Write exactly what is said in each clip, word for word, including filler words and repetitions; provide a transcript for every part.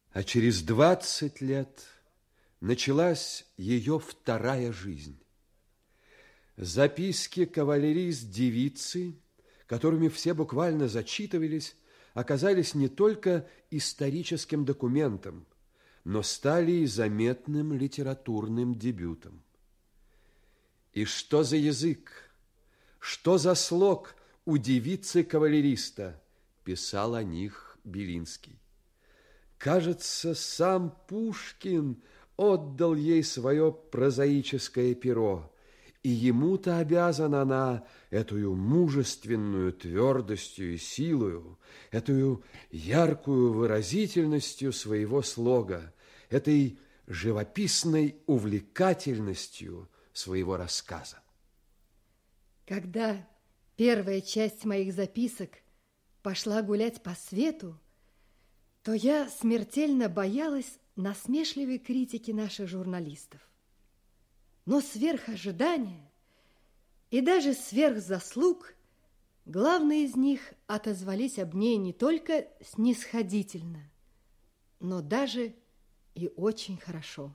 А через двадцать лет началась ее вторая жизнь. Записки кавалерист-девицы, которыми все буквально зачитывались, оказались не только историческим документом, но стали и заметным литературным дебютом. И что за язык, что за слог у девицы-кавалериста, писал о них Белинский. Кажется, сам Пушкин отдал ей свое прозаическое перо, и ему-то обязана она эту мужественную твердостью и силою, эту яркую выразительностью своего слога, этой живописной увлекательностью своего рассказа. Когда первая часть моих записок пошла гулять по свету, то я смертельно боялась насмешливой критики наших журналистов. Но сверх ожидания и даже сверх заслуг главные из них отозвались об ней не только снисходительно, но даже и очень хорошо.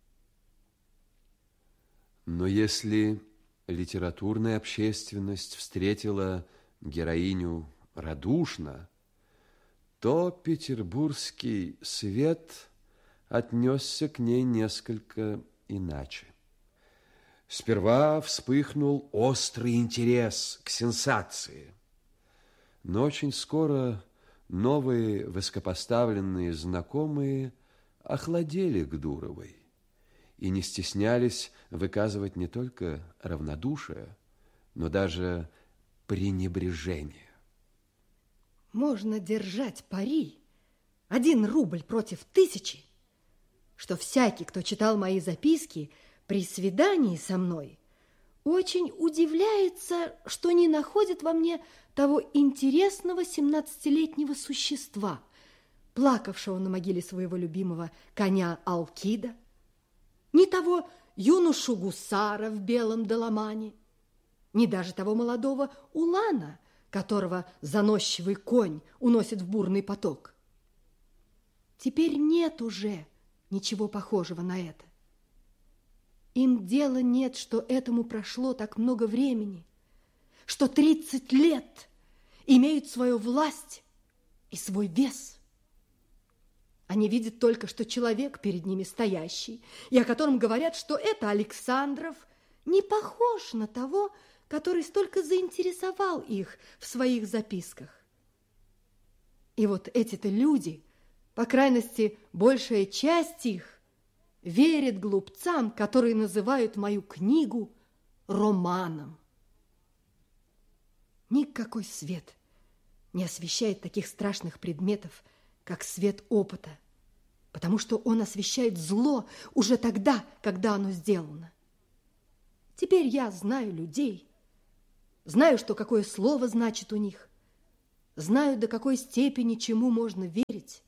Но если литературная общественность встретила героиню радушно, то петербургский свет отнесся к ней несколько иначе. Сперва вспыхнул острый интерес к сенсации, но очень скоро новые высокопоставленные знакомые охладели к Дуровой и не стеснялись выказывать не только равнодушие, но даже пренебрежение. Можно держать пари, один рубль против тысячи, что всякий, кто читал мои записки при свидании со мной, очень удивляется, что не находит во мне того интересного семнадцатилетнего существа, плакавшего на могиле своего любимого коня Алкида, ни того юношу гусара в белом доломане, ни даже того молодого улана, которого заносчивый конь уносит в бурный поток. Теперь нет уже ничего похожего на это. Им дела нет, что этому прошло так много времени, что тридцать лет имеют свою власть и свой вес. Они видят только, что человек перед ними стоящий, и о котором говорят, что это Александров, не похож на того, который столько заинтересовал их в своих записках. И вот эти-то люди, по крайности, большая часть их, верит глупцам, которые называют мою книгу романом. Никакой свет не освещает таких страшных предметов, как свет опыта, потому что он освещает зло уже тогда, когда оно сделано. Теперь я знаю людей, знаю, что какое слово значит у них, знаю, до какой степени чему можно верить.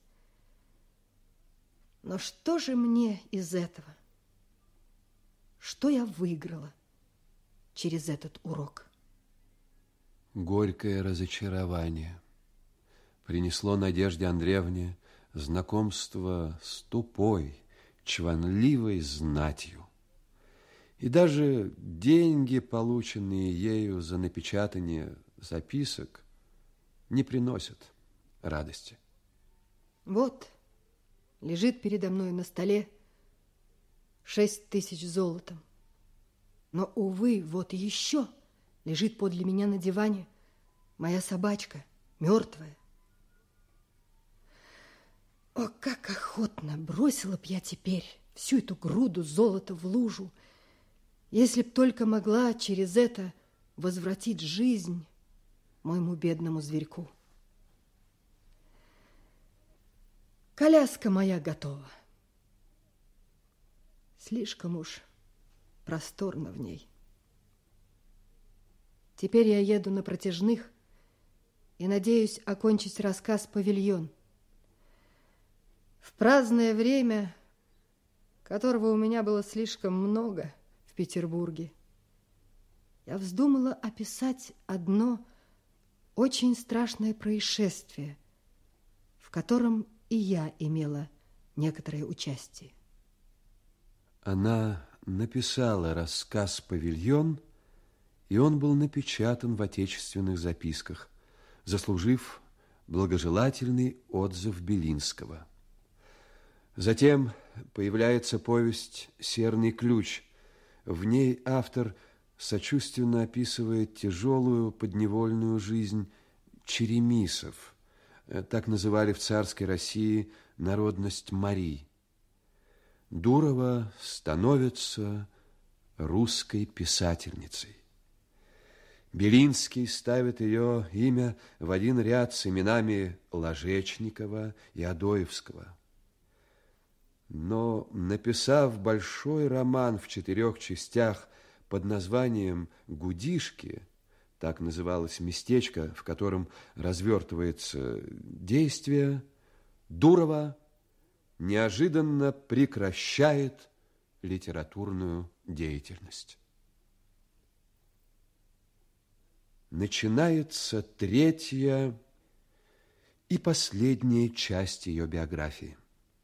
Но что же мне из этого? Что я выиграла через этот урок? Горькое разочарование принесло Надежде Андреевне знакомство с тупой, чванливой знатью. И даже деньги, полученные ею за напечатание записок, не приносят радости. Вот лежит передо мной на столе шесть тысяч золотом. Но, увы, вот еще лежит подле меня на диване моя собачка, мертвая. О, как охотно бросила б я теперь всю эту груду золота в лужу, если б только могла через это возвратить жизнь моему бедному зверьку. Коляска моя готова. Слишком уж просторно в ней. Теперь я еду на протяжных и надеюсь окончить рассказ «Павильон». В праздное время, которого у меня было слишком много в Петербурге, я вздумала описать одно очень страшное происшествие, в котором и я имела некоторое участие. Она написала рассказ «Павильон», и он был напечатан в отечественных записках, заслужив благожелательный отзыв Белинского. Затем появляется повесть «Серный ключ». В ней автор сочувственно описывает тяжелую подневольную жизнь черемисов, так называли в царской России народность Мари. Дурова становится русской писательницей. Белинский ставит ее имя в один ряд с именами Ложечникова и Адоевского. Но, написав большой роман в четырех частях под названием «Гудишки», так называлось местечко, в котором развертывается действие, Дурова неожиданно прекращает литературную деятельность. Начинается третья и последняя часть ее биографии.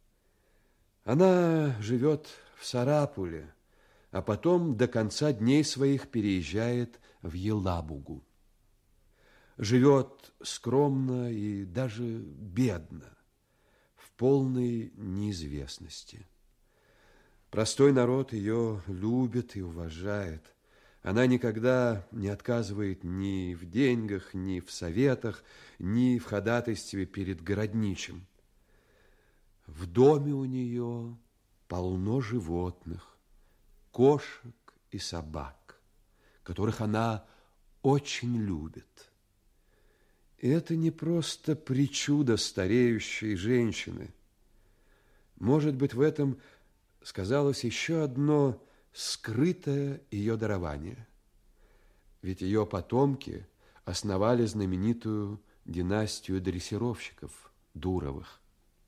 Она живет в Сарапуле, а потом до конца дней своих переезжает в Елабугу. Живет скромно и даже бедно, в полной неизвестности. Простой народ ее любит и уважает. Она никогда не отказывает ни в деньгах, ни в советах, ни в ходатайстве перед городничим. В доме у нее полно животных, кошек и собак, которых она очень любит. И это не просто причуда стареющей женщины. Может быть, в этом сказалось еще одно скрытое ее дарование. Ведь ее потомки основали знаменитую династию дрессировщиков Дуровых.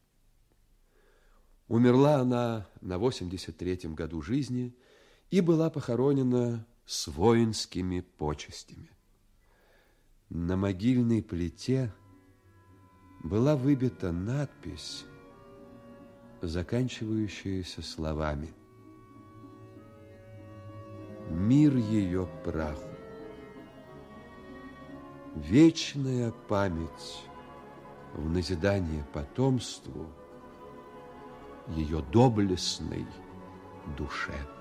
Умерла она на восемьдесят третьем году жизни и была похоронена с воинскими почестями. На могильной плите была выбита надпись, заканчивающаяся словами: «Мир ее праху, вечная память в назидание потомству ее доблестной душе».